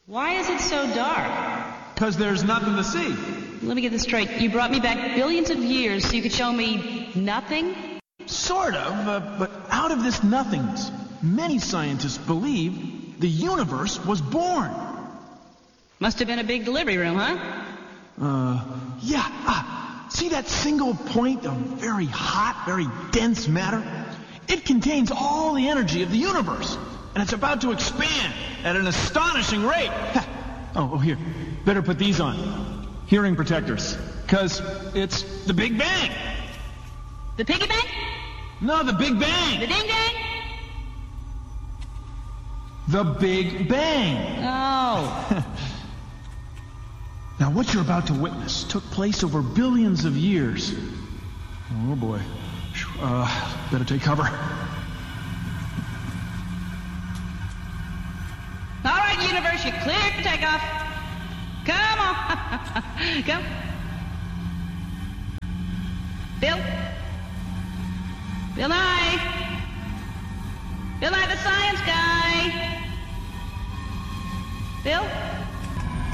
Why is it so dark? Because there's nothing to see. Let me get this straight. You brought me back billions of years so you could show me nothing? Sort of, but out of this nothingness, many scientists believe the universe was born. Must have been a big delivery room, huh? Yeah. See that single point of very hot, very dense matter? It contains all the energy of the universe, and it's about to expand at an astonishing rate. Oh, here. Better put these on. Hearing protectors. Because it's the Big Bang. The piggy bank? No, the Big Bang. The ding dang? The Big Bang. Oh. Now, what you're about to witness took place over billions of years. Oh, boy. Better take cover. All right, universe, you're cleared for takeoff. Come on. Come. Bill? Bill Nye? Bill Nye, the science guy. Bill?